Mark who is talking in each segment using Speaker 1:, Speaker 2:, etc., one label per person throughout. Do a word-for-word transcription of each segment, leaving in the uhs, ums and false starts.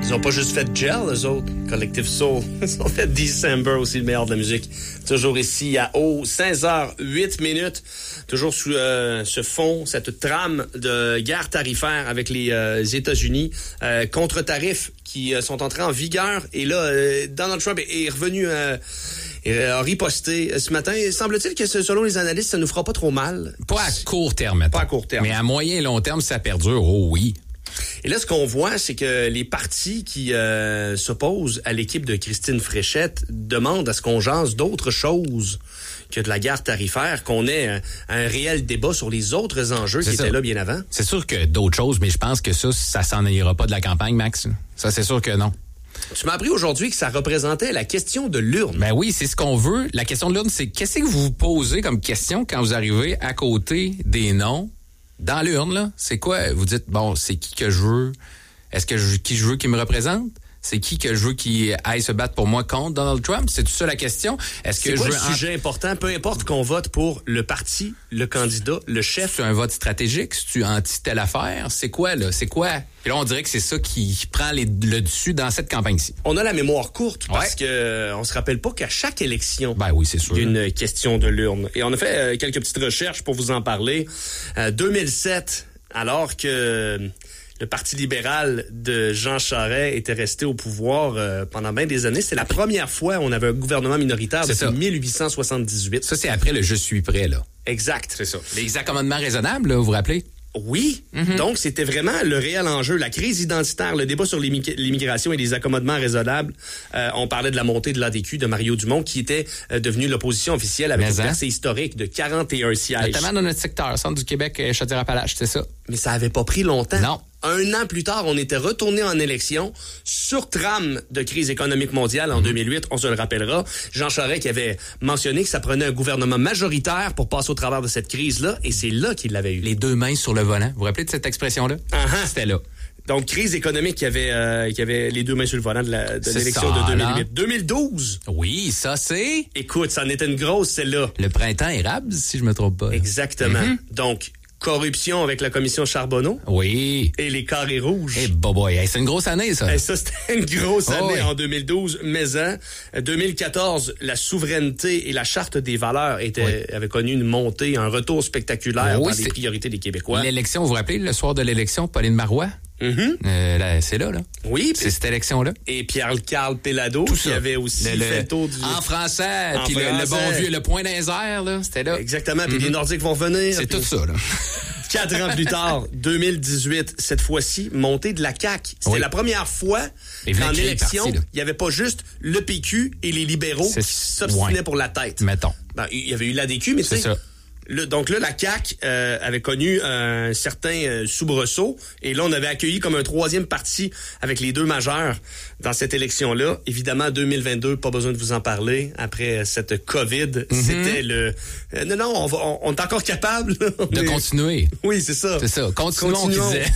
Speaker 1: Ils ont pas juste fait Gel, eux autres, Collective Soul. Ils ont fait December aussi, le meilleur de la musique. Toujours ici à O, seize heures huit minutes. Toujours sous euh, ce fond, cette trame de guerre tarifaire avec les euh, États-Unis. Euh, contre-tarifs qui euh, sont entrés en vigueur. Et là, euh, Donald Trump est, est revenu... Euh, Et a riposté ce matin. Semble-t-il que selon les analystes, ça nous fera pas trop mal.
Speaker 2: Pas à court terme, mettons.
Speaker 1: Pas à court terme.
Speaker 2: Mais à moyen et long terme, ça perdure, oh oui.
Speaker 1: Et là, ce qu'on voit, c'est que les partis qui euh, s'opposent à l'équipe de Christine Fréchette demandent à ce qu'on jase d'autres choses que de la guerre tarifaire, qu'on ait un, un réel débat sur les autres enjeux c'est qui ça. étaient là bien avant.
Speaker 2: C'est sûr que d'autres choses, mais je pense que ça, ça s'en ira pas de la campagne, Max. Ça, c'est sûr que non.
Speaker 1: Tu m'as appris aujourd'hui que ça représentait la question de l'urne.
Speaker 2: Ben oui, c'est ce qu'on veut. La question de l'urne, c'est qu'est-ce que vous vous posez comme question quand vous arrivez à côté des noms dans l'urne, là? C'est quoi? Vous dites, bon, c'est qui que je veux? Est-ce que je, qui je veux qui me représente? C'est qui que je veux qui aille se battre pour moi contre Donald Trump? C'est tout ça la question? Est-ce que
Speaker 1: c'est
Speaker 2: je
Speaker 1: quoi
Speaker 2: veux
Speaker 1: le sujet en... important? Peu importe qu'on vote pour le parti, le candidat, le chef.
Speaker 2: C'est un vote stratégique? C'est-tu anti-telle affaire? C'est quoi, là? C'est quoi? Puis là, on dirait que c'est ça qui prend les, le dessus dans cette campagne-ci.
Speaker 1: On a la mémoire courte parce
Speaker 2: ouais.
Speaker 1: que on se rappelle pas qu'à chaque élection,
Speaker 2: ben oui, c'est sûr.
Speaker 1: il y a une question de l'urne. Et on a fait euh, quelques petites recherches pour vous en parler. Euh, deux mille sept, alors que le Parti libéral de Jean Charest était resté au pouvoir euh, pendant bien des années. C'est la première fois où on avait un gouvernement minoritaire
Speaker 2: c'est
Speaker 1: depuis
Speaker 2: ça.
Speaker 1: mille huit cent soixante-dix-huit.
Speaker 2: Ça, c'est après le « je suis prêt », là.
Speaker 1: Exact.
Speaker 2: C'est ça. Les accommodements raisonnables, là, vous vous rappelez?
Speaker 1: Oui. Mm-hmm. Donc, c'était vraiment le réel enjeu. La crise identitaire, le débat sur l'immigration et les accommodements raisonnables. Euh, on parlait de la montée de l'A D Q de Mario Dumont, qui était euh, devenu l'opposition officielle avec Mais une hein? percée historique de quarante et un sièges.
Speaker 2: Notamment dans notre secteur, centre du Québec, Chaudière-Appalaches, c'est ça.
Speaker 1: Mais ça avait pas pris longtemps.
Speaker 2: Non.
Speaker 1: Un an plus tard, on était retourné en élection sur trame de crise économique mondiale en mmh. deux mille huit, on se le rappellera. Jean Charest qui avait mentionné que ça prenait un gouvernement majoritaire pour passer au travers de cette crise-là, et c'est là qu'il l'avait eu.
Speaker 2: Les deux mains sur le volant. Vous vous rappelez de cette expression-là? Uh-huh. C'était là.
Speaker 1: Donc, crise économique qui avait, euh, qui avait les deux mains sur le volant de, la, de l'élection ça, de deux mille huit. Là. deux mille douze!
Speaker 2: Oui, ça c'est...
Speaker 1: Écoute, ça en était une grosse, celle-là.
Speaker 2: Le printemps érable, si je me trompe pas.
Speaker 1: Exactement. Mm-hmm. Donc... corruption avec la commission Charbonneau.
Speaker 2: Oui.
Speaker 1: Et les carrés rouges.
Speaker 2: Eh, hey, boboy, hey, c'est une grosse année, ça.
Speaker 1: Et ça, c'était une grosse année oh, oui. en deux mille douze. Mais en deux mille quatorze, la souveraineté et la charte des valeurs étaient, oui. avaient connu une montée, un retour spectaculaire oui, dans les priorités des Québécois.
Speaker 2: L'élection, vous vous rappelez, le soir de l'élection, Pauline Marois? Mm-hmm. Euh, là, c'est là, là.
Speaker 1: Oui.
Speaker 2: C'est cette élection-là.
Speaker 1: Et Pierre-Carl Pellado, Tout qui ça. avait aussi le, fait le tour du...
Speaker 2: En français. Puis le, le bon vieux, le point dans les airs, là. C'était là.
Speaker 1: Exactement. Puis mm-hmm. les Nordiques vont venir.
Speaker 2: C'est
Speaker 1: puis...
Speaker 2: tout ça, là.
Speaker 1: Quatre ans plus tard, deux mille dix-huit, cette fois-ci, montée de la C A Q. C'était oui. la première fois qu'en élection, il n'y avait pas juste le P Q et les libéraux c'est... qui s'obstinaient ouais. pour la tête.
Speaker 2: Mettons.
Speaker 1: Ben, il y avait eu l'A D Q, mais tu sais... Le, donc là, la C A Q euh, avait connu un certain euh, soubresaut. Et là, on avait accueilli comme un troisième parti avec les deux majeurs dans cette élection-là. Évidemment, deux mille vingt-deux, pas besoin de vous en parler. Après cette COVID, mm-hmm. c'était le... Euh, non, non, on, va, on, on est encore capable. Là.
Speaker 2: De
Speaker 1: est...
Speaker 2: continuer.
Speaker 1: Oui, c'est ça.
Speaker 2: C'est ça. Continuons, Continuons. Qui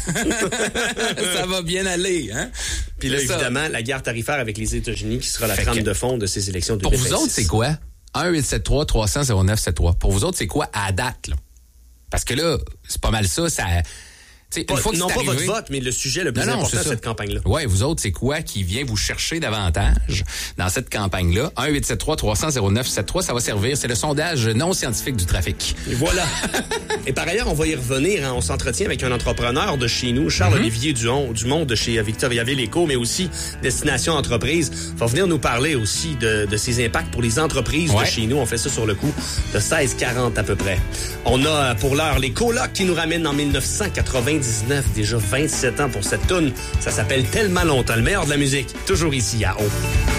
Speaker 2: disait. Ça va bien aller, hein?
Speaker 1: Puis là,
Speaker 2: c'est
Speaker 1: évidemment,
Speaker 2: ça.
Speaker 1: la guerre tarifaire avec les États-Unis qui sera la trame que... de fond de ces élections de
Speaker 2: Pour vous autres, c'est quoi? un huit sept trois trois cents zéro neuf sept trois. Pour vous autres, c'est quoi à date, là? Parce que là, c'est pas mal ça, ça...
Speaker 1: Pas, une fois que non, pas arrivé, votre vote, mais le sujet le plus non, non, important de cette campagne-là.
Speaker 2: Oui, vous autres, c'est quoi qui vient vous chercher davantage dans cette campagne-là? un huit sept trois trois cents zéro neuf sept trois, ça va servir. C'est le sondage non scientifique du trafic.
Speaker 1: Et voilà. Et par ailleurs, on va y revenir. Hein, on s'entretient avec un entrepreneur de chez nous, Charles-Olivier mm-hmm. Dumont de chez Victoriaville Éco, mais aussi Destination Entreprise. Il va venir nous parler aussi de, de ses impacts pour les entreprises ouais. de chez nous. On fait ça sur le coup de seize quarante à peu près. On a pour l'heure les colocs qui nous ramènent en mille neuf cent quatre-vingt-dix-neuf, déjà vingt-sept ans pour cette toune. Ça s'appelle Tellement longtemps, le meilleur de la musique. Toujours ici à O.